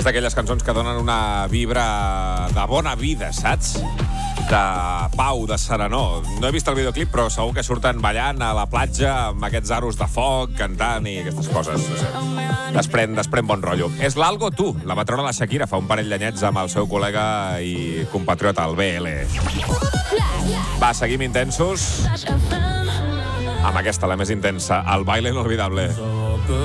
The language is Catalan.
d'aquelles cançons que donen una vibra de bona vida, saps? De pau, de serenor. No he vist el videoclip, però segur que surten ballant a la platja amb aquests aros de foc, cantant i aquestes coses. No sé. Desprèn bon rotllo. És l'Algo Tu, la va treure la Shakira fa un parell d'anyets amb el seu col·lega i compatriota, el BL. Va, seguim intensos amb aquesta, la més intensa, el baile inolvidable.